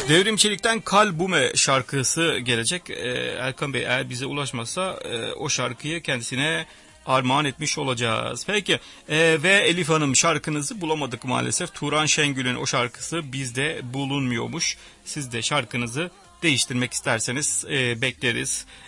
Devrim Çelik'ten Kalbume şarkısı gelecek. Erkan Bey eğer bize ulaşmazsa o şarkıyı kendisine armağan etmiş olacağız. Peki ve Elif Hanım, şarkınızı bulamadık maalesef. Turan Şengül'ün o şarkısı bizde bulunmuyormuş. Siz de şarkınızı değiştirmek isterseniz bekleriz.